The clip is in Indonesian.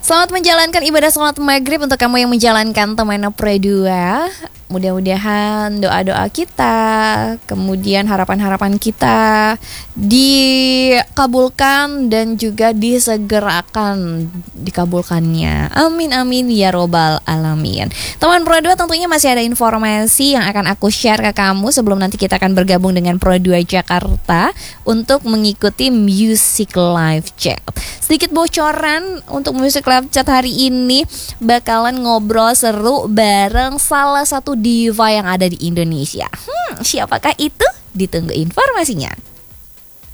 Selamat menjalankan ibadah sholat maghrib untuk kamu yang menjalankan teman Pro 2. Mudah-mudahan doa-doa kita, kemudian harapan-harapan kita dikabulkan dan juga disegerakan dikabulkannya. Amin amin ya robbal alamin. Teman Pro 2, tentunya masih ada informasi yang akan aku share ke kamu sebelum nanti kita akan bergabung dengan Pro 2 Jakarta untuk mengikuti Music Live Chat. Sedikit bocoran untuk Music Live Chat hari ini bakalan ngobrol seru bareng salah satu diva yang ada di Indonesia. Siapakah itu? Ditunggu informasinya.